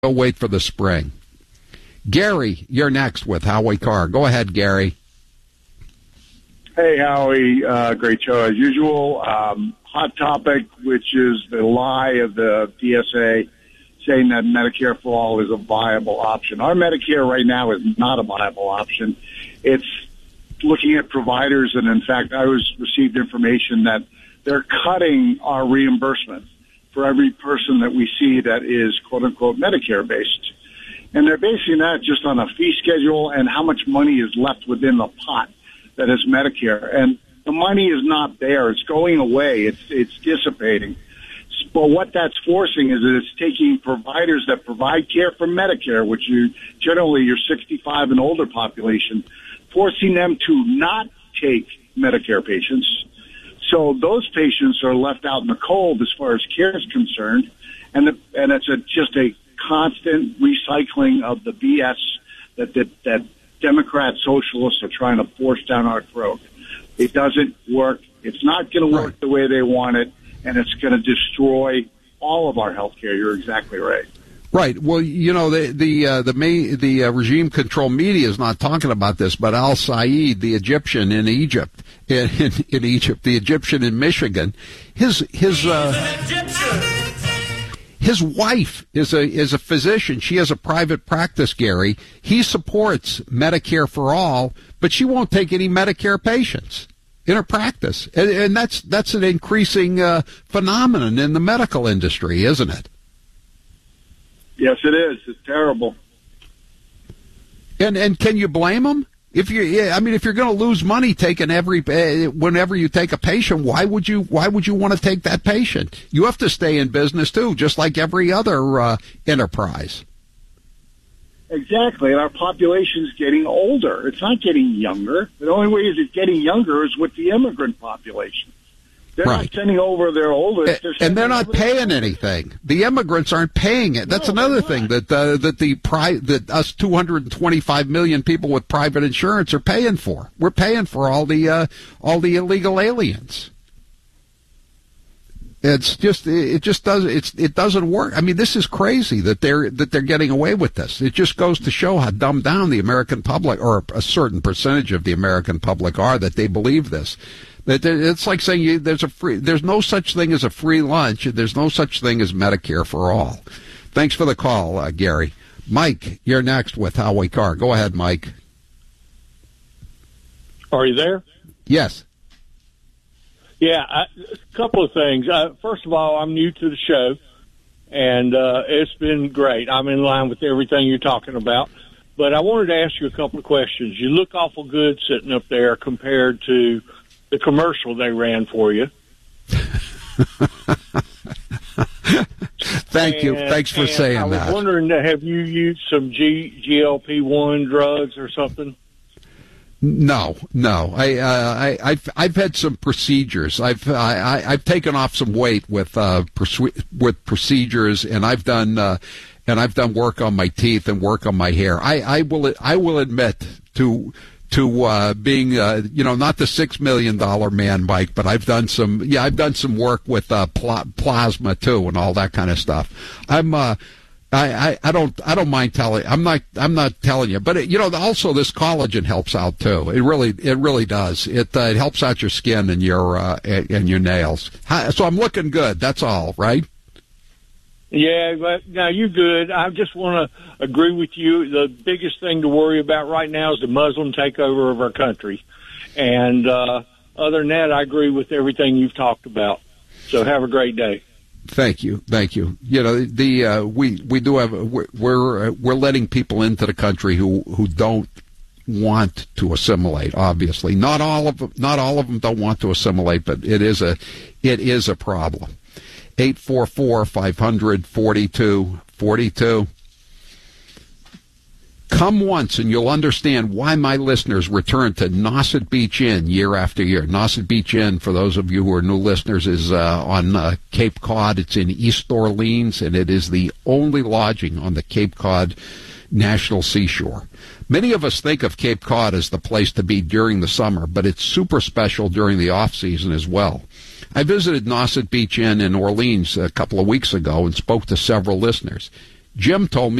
Don't wait for the spring. Gary, you're next with Howie Carr. Go ahead, Gary. Hey, Howie. Great show as usual. Hot topic, which is the lie of the DSA saying that Medicare for all is a viable option. Our Medicare right now is not a viable option. It's looking at providers, and in fact, I received information that they're cutting our reimbursement for every person that we see that is quote-unquote Medicare-based. And they're basing that just on a fee schedule and how much money is left within the pot that is Medicare. And the money is not there. It's going away. It's dissipating. But what that's forcing is that it's taking providers that provide care for Medicare, which generally your 65 and older population, forcing them to not take Medicare patients. So those patients are left out in the cold as far as care is concerned. And it's just a constant recycling of the BS that Democrat socialists are trying to force down our throat. It doesn't work. It's not going to work the way they want it, and it's going to destroy all of our health care. You're exactly right. Right. Well, you know, the regime control media is not talking about this, but Al Said, the Egyptian in Egypt, in Egypt, the Egyptian in Michigan, his wife is a physician. She has a private practice, Gary. He supports Medicare for all, but she won't take any Medicare patients in her practice. And that's an increasing phenomenon in the medical industry, isn't it? Yes, it is. It's terrible. And can you blame them? If you're going to lose money taking whenever you take a patient, why would you want to take that patient? You have to stay in business too, just like every other enterprise. Exactly, and our population is getting older. It's not getting younger. The only way it's getting younger is with the immigrant population. They're not sending over their oldest. And they're not paying anything. The immigrants aren't paying it. That's another thing that us 225 million people with private insurance are paying for. We're paying for all the illegal aliens. It doesn't work. I mean, this is crazy that they're getting away with this. It just goes to show how dumbed down the American public, or a certain percentage of the American public, are, that they believe this. It's like saying there's no such thing as a free lunch. There's no such thing as Medicare for all. Thanks for the call, Gary. Mike, you're next with Howie Carr. Go ahead, Mike. Are you there? Yes. Yeah, a couple of things. First of all, I'm new to the show, and it's been great. I'm in line with everything you're talking about. But I wanted to ask you a couple of questions. You look awful good sitting up there compared to the commercial they ran for you. Thank you. Thanks for saying that. I was wondering, have you used some GLP-1 drugs or something? No. I've had some procedures. I've taken off some weight with procedures, and I've done work on my teeth and work on my hair. I will admit to being not the $6 million man, Mike, but I've done some work with plasma too and all that kind of stuff. I don't mind telling. I'm not telling you, but also this collagen helps out too. It really does. It helps out your skin and your nails. So I'm looking good. That's all, right? Yeah, but now you're good. I just want to agree with you. The biggest thing to worry about right now is the Muslim takeover of our country. And other than that, I agree with everything you've talked about. So have a great day. Thank you. You know, we're letting people into the country who don't want to assimilate. Obviously, not all of them don't want to assimilate, but it is a problem. 844-500-4242. Come once and you'll understand why my listeners return to Nauset Beach Inn year after year. Nauset Beach Inn, for those of you who are new listeners, is on Cape Cod. It's in East Orleans, and it is the only lodging on the Cape Cod National Seashore. Many of us think of Cape Cod as the place to be during the summer, but it's super special during the off-season as well. I visited Nauset Beach Inn in Orleans a couple of weeks ago and spoke to several listeners. Jim told me